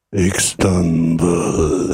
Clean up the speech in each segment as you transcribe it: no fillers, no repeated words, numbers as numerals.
İstanbul.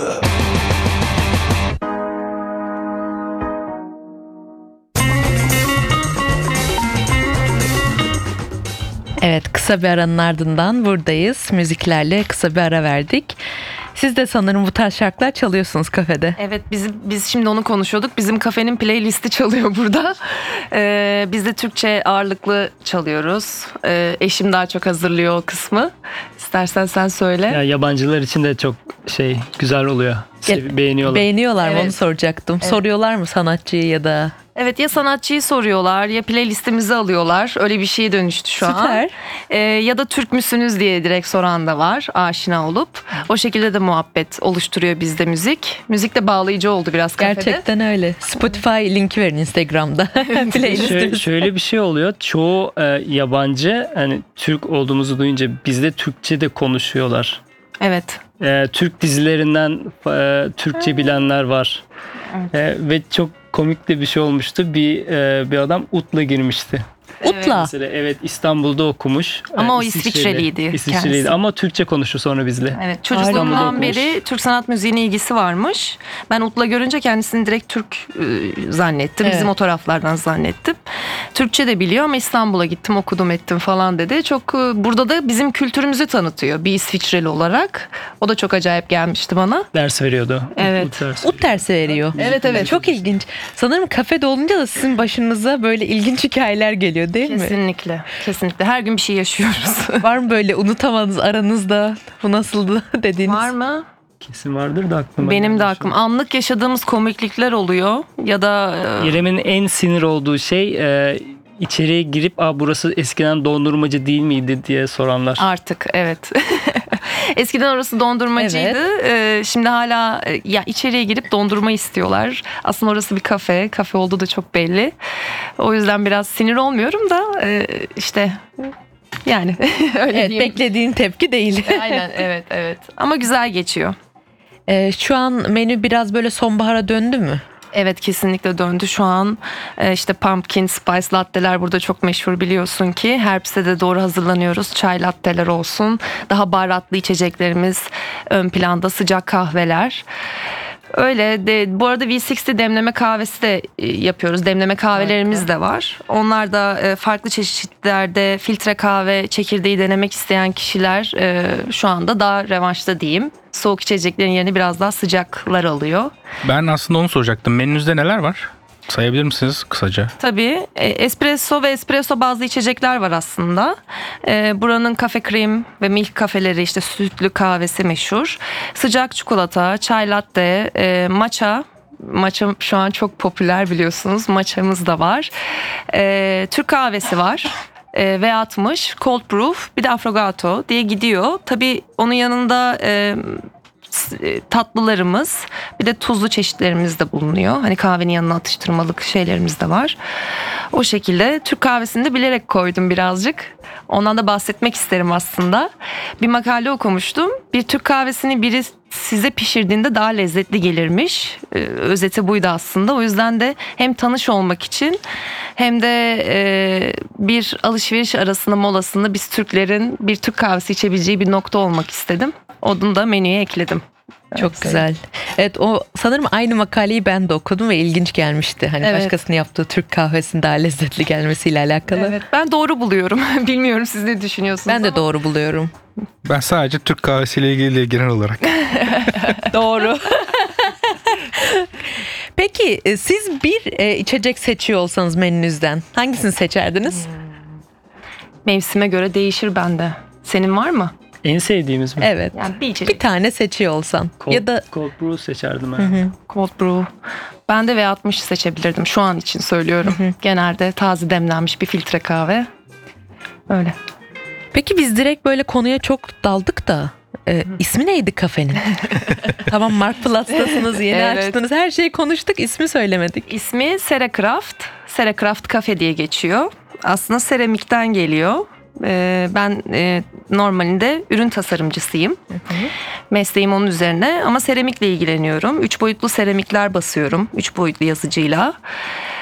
Evet, kısa bir aranın ardından buradayız. Müziklerle kısa bir ara verdik. Siz de sanırım bu tarz şarkılar çalıyorsunuz kafede. Evet, biz şimdi onu konuşuyorduk. Bizim kafenin playlisti çalıyor burada. Biz de Türkçe ağırlıklı çalıyoruz. Eşim daha çok hazırlıyor o kısmı. İstersen sen söyle. Ya yabancılar için de çok güzel oluyor. Beğeniyorlar. Beğeniyorlar mı, Evet. onu soracaktım. Evet. Soruyorlar mı sanatçıyı ya da? Evet, ya sanatçıyı soruyorlar ya playlistimizi alıyorlar. Öyle bir şeye dönüştü şu Süper. an. Ya da Türk müsünüz diye direkt soran da var, aşina olup. O şekilde de muhabbet oluşturuyor bizde müzik. Müzik de bağlayıcı oldu biraz kafede. Gerçekten öyle. Spotify linki verin Instagram'da. Playlistimiz. Şöyle bir şey oluyor. Çoğu yabancı hani Türk olduğumuzu duyunca bizde Türkçe de konuşuyorlar. Evet. Türk dizilerinden Türkçe bilenler var. Ve çok komik de bir şey olmuştu. Bir adam UT'la girmişti. Utla. Mesela İstanbul'da okumuş. Ama o İsviçreliydi kendisi. Ama Türkçe konuştu sonra bizle. Evet, İstanbul'da çocukluğundan okumuş. beri Türk sanat müziğine ilgisi varmış. Ben Ut'la görünce kendisini direkt Türk zannettim. Evet. Bizim o taraflardan zannettim. Türkçe de biliyor ama İstanbul'a gittim, okudum ettim falan dedi. Çok burada da bizim kültürümüzü tanıtıyor bir İsviçreli olarak. O da çok acayip gelmişti bana. Ders veriyordu. Evet. Ut dersi. Ut dersi veriyor. Evet. Çok ilginç. Sanırım kafede olunca da sizin başınıza böyle ilginç hikayeler geliyor değil mi? Kesinlikle. Kesinlikle. Her gün bir şey yaşıyoruz. Var mı böyle unutamadığınız aranızda bu nasıldı dediğiniz? Var mı? Kesin vardır da aklıma. Benim de gelmiş. aklım. Anlık yaşadığımız komiklikler oluyor. Ya da İrem'in en sinir olduğu şey içeriye girip burası eskiden dondurmacı değil miydi diye soranlar. artık evet. Eskiden orası dondurmacıydı. Şimdi hala ya içeriye girip dondurma istiyorlar. Aslında orası bir kafe. Kafe olduğu da çok belli. O yüzden biraz sinir olmuyorum da işte yani öyle Evet, diyeyim. beklediğin tepki değil. Aynen evet. Ama güzel geçiyor. Şu an menü biraz böyle sonbahara döndü mü? Evet, kesinlikle döndü şu an. İşte pumpkin spice latte'ler burada çok meşhur, biliyorsun ki. Herbst'e de doğru hazırlanıyoruz. Çay latte'ler olsun. Daha baharatlı içeceklerimiz ön planda, sıcak kahveler. Öyle de bu arada V60 demleme kahvesi de yapıyoruz. Demleme kahvelerimiz de var. Onlar da farklı çeşitlerde filtre kahve çekirdeği denemek isteyen kişiler şu anda daha revaçta diyeyim. Soğuk içeceklerin yerini biraz daha sıcaklar alıyor. Ben aslında onu soracaktım. Menünüzde neler var? Sayabilir misiniz kısaca? Tabii espresso ve espresso bazlı içecekler var aslında. Buranın kafe krem ve milk kafeleri, işte sütlü kahvesi meşhur. Sıcak çikolata, çay latte, matcha. Matcha şu an çok popüler, biliyorsunuz. Matcha'mız da var. Türk kahvesi var. V60, cold brew, bir de affogato diye gidiyor. Tabii onun yanında tatlılarımız, bir de tuzlu çeşitlerimiz de bulunuyor. Hani kahvenin yanına atıştırmalık şeylerimiz de var. O şekilde Türk kahvesini de bilerek koydum birazcık. Ondan da bahsetmek isterim aslında. Bir makale okumuştum. Bir Türk kahvesini biri size pişirdiğinde daha lezzetli gelirmiş. Özeti buydu aslında. O yüzden de hem tanış olmak için hem de bir alışveriş arasında molasında biz Türklerin bir Türk kahvesi içebileceği bir nokta olmak istedim. Onu da menüye ekledim. Çok güzel. Evet, o sanırım aynı makaleyi ben de okudum ve ilginç gelmişti. Hani Evet. başkasının yaptığı Türk kahvesinin daha lezzetli gelmesiyle alakalı. Evet, ben doğru buluyorum. Bilmiyorum siz ne düşünüyorsunuz? Ben de ama. doğru buluyorum. Ben sadece Türk kahvesiyle ilgili değil, genel olarak. Doğru. Peki siz bir içecek seçiyor olsanız menünüzden hangisini seçerdiniz? Mevsime göre değişir bende. Senin var mı? En sevdiğimiz mi? Evet. Yani bir içecek. Bir tane seçiyor olsan. Ya da Cold brew seçerdim ben. Cold brew. Ben de V60 seçebilirdim. Şu an için söylüyorum. Genelde taze demlenmiş bir filtre kahve. Öyle. peki biz direkt böyle konuya çok daldık da ismi neydi kafenin? Tamam, Mark Platz'tasınız, yeni Evet. açtınız, her şeyi konuştuk, ismi söylemedik. İsmi Seracraft. Seracraft Cafe diye geçiyor. Aslında seramikten geliyor. Ben normalinde ürün tasarımcısıyım. Mesleğim onun üzerine ama seramikle ilgileniyorum. 3 boyutlu seramikler basıyorum. 3 boyutlu yazıcıyla.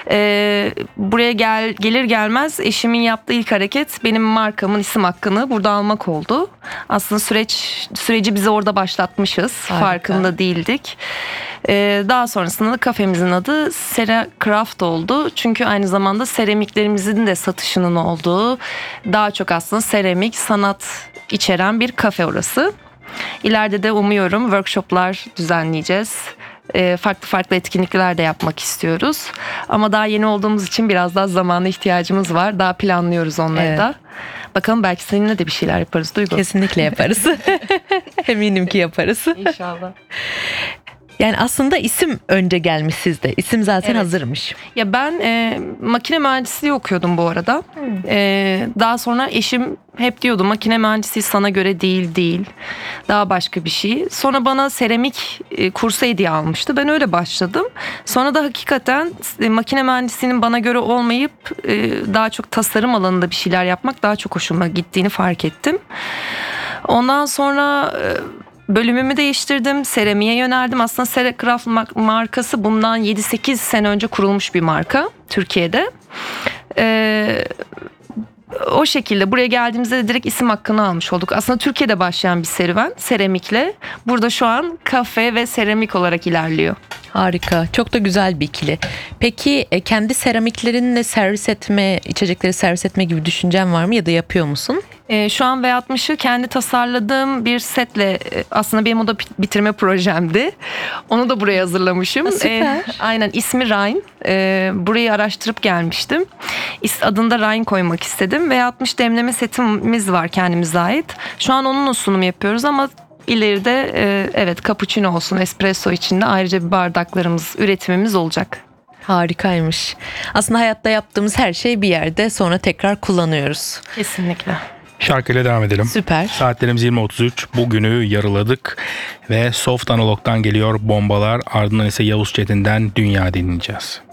Buraya gelir gelmez eşimin yaptığı ilk hareket benim markamın isim hakkını burada almak oldu. Aslında süreci biz orada başlatmışız. Harika. Farkında değildik. Daha sonrasında da kafemizin adı Sera Craft oldu. Çünkü aynı zamanda seramiklerimizin de satışının olduğu, daha çok aslında seramik, sanat içeren bir kafe orası. İleride de umuyorum workshoplar düzenleyeceğiz. Farklı etkinlikler de yapmak istiyoruz. Ama daha yeni olduğumuz için biraz daha zamana ihtiyacımız var. Daha planlıyoruz onları Evet. da. Bakalım belki seninle de bir şeyler yaparız Duygu. Kesinlikle yaparız. Eminim ki yaparız. İnşallah. Yani aslında isim önce gelmiş sizde. İsim zaten Evet. hazırmış. Ya ben makine mühendisliği okuyordum bu arada. Daha sonra eşim hep diyordu makine mühendisliği sana göre değil. Daha başka bir şey. Sonra bana seramik kursu hediye almıştı. Ben öyle başladım. Sonra da hakikaten makine mühendisliğinin bana göre olmayıp daha çok tasarım alanında bir şeyler yapmak daha çok hoşuma gittiğini fark ettim. Ondan sonra bölümümü değiştirdim. Seramiğe yöneldim. Aslında Sera Craft markası bundan 7-8 sene önce kurulmuş bir marka Türkiye'de. O şekilde buraya geldiğimizde de direkt isim hakkını almış olduk. Aslında Türkiye'de başlayan bir serüven seramikle. Burada şu an kafe ve seramik olarak ilerliyor. Harika. Çok da güzel bir ikili. Peki kendi seramiklerinle servis etme, içecekleri servis etme gibi düşüncen var mı ya da yapıyor musun? Şu an V60'ı kendi tasarladığım bir setle aslında benim o da bitirme projemdi. Onu da buraya hazırlamışım. Süper. Aynen ismi Rhine. Burayı araştırıp gelmiştim. Adını da Rhine koymak istedim. V60 demleme setimiz var kendimize ait. Şu an onunla sunum yapıyoruz ama ileride evet cappuccino olsun, espresso için de ayrıca bir bardaklarımız, üretimimiz olacak. Harikaymış. Aslında hayatta yaptığımız her şey bir yerde sonra tekrar kullanıyoruz. Kesinlikle. Şarkıyla devam edelim. Süper. Saatlerimiz 20.33. Bugünü yarıladık ve Soft Analog'dan geliyor Bombalar. Ardından ise Yavuz Çetin'den Dünya dinleyeceğiz.